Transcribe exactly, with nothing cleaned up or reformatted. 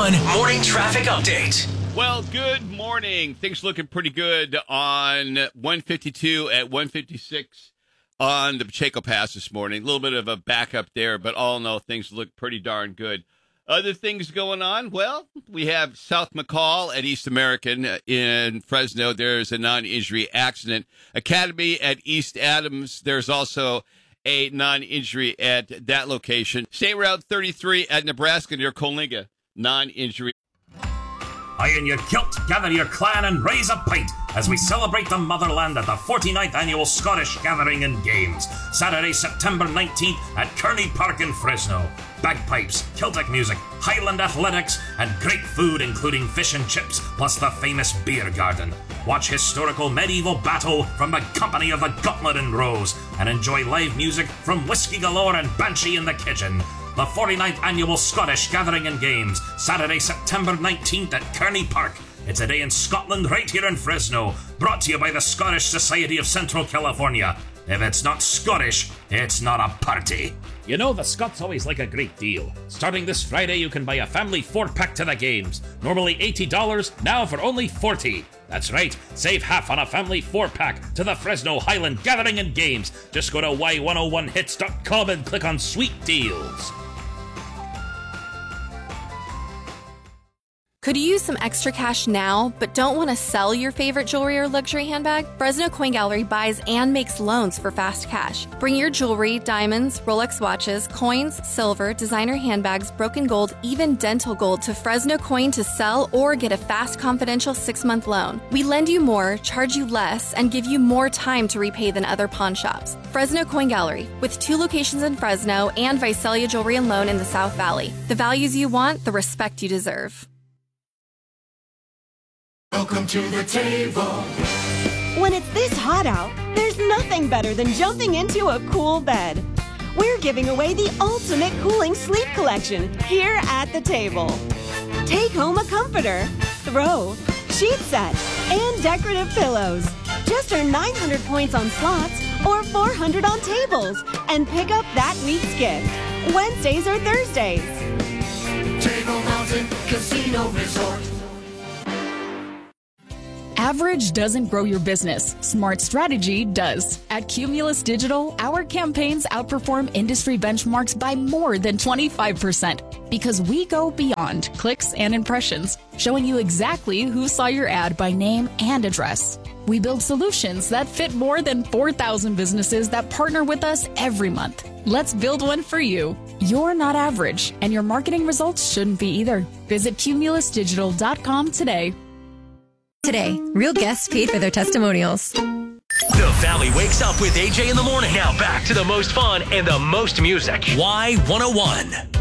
one Morning Traffic Update. Well, good morning. Things looking pretty good on one fifty-two at one fifty-six on the Pacheco Pass this morning. A little bit of a backup there, but all in all, things look pretty darn good. Other things going on, well, we have South McCall at East American in Fresno. There's a non-injury accident. Academy at East Adams, there's also a non-injury at that location. State Route thirty-three at Nebraska near Coalinga, non-injury. Iron your kilt, gather your clan, and raise a pint as we celebrate the motherland at the forty-ninth Annual Scottish Gathering and Games, Saturday, September nineteenth at Kearney Park in Fresno. Bagpipes, Celtic music, Highland athletics, and great food including fish and chips, plus the famous beer garden. Watch historical medieval battle from the company of the Gauntlet and Rose, and enjoy live music from Whiskey Galore and Banshee in the Kitchen. The forty-ninth Annual Scottish Gathering and Games, Saturday, September nineteenth at Kearney Park. It's a day in Scotland right here in Fresno, brought to you by the Scottish Society of Central California. If it's not Scottish, it's not a party. You know, the Scots always like a great deal. Starting this Friday, you can buy a family four-pack to the games. Normally eighty dollars, now for only forty dollars. That's right, save half on a family four-pack to the Fresno Highland Gathering and Games. Just go to Y one oh one hits dot com and click on Sweet Deals. Could you use some extra cash now, but don't want to sell your favorite jewelry or luxury handbag? Fresno Coin Gallery buys and makes loans for fast cash. Bring your jewelry, diamonds, Rolex watches, coins, silver, designer handbags, broken gold, even dental gold to Fresno Coin to sell or get a fast, confidential six-month loan. We lend you more, charge you less, and give you more time to repay than other pawn shops. Fresno Coin Gallery, with two locations in Fresno and Visalia Jewelry and Loan in the South Valley. The values you want, the respect you deserve. Welcome to the table. When it's this hot out, there's nothing better than jumping into a cool bed. We're giving away the ultimate cooling sleep collection here at the table. Take home a comforter, throw, sheet set, and decorative pillows. Just earn nine hundred points on slots or four hundred on tables and pick up that week's gift, Wednesdays or Thursdays. Table Mountain Casino Resort. Average doesn't grow your business. Smart strategy does. At Cumulus Digital, our campaigns outperform industry benchmarks by more than twenty-five percent because we go beyond clicks and impressions, showing you exactly who saw your ad by name and address. We build solutions that fit more than four thousand businesses that partner with us every month. Let's build one for you. You're not average, and your marketing results shouldn't be either. Visit cumulus digital dot com today. Today, real guests paid for their testimonials. The Valley wakes up with A J in the morning. Now back to the most fun and the most music. Y one oh one.